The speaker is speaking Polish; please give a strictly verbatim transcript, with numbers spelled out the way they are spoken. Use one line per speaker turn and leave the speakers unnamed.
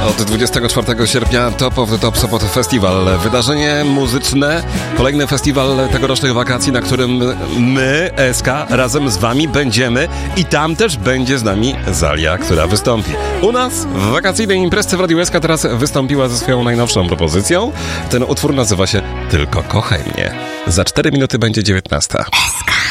Od dwudziestego czwartego sierpnia Top of the Top Sopot Festival. Wydarzenie muzyczne, kolejny festiwal tegorocznych wakacji, na którym my, S K, razem z wami będziemy i tam też będzie z nami Zalia, która wystąpi. U nas w wakacyjnej imprezie w Radiu S K teraz wystąpiła ze swoją najnowszą propozycją. Ten utwór nazywa się Tylko kochaj mnie. Za cztery minuty będzie dziewiętnasta. S K.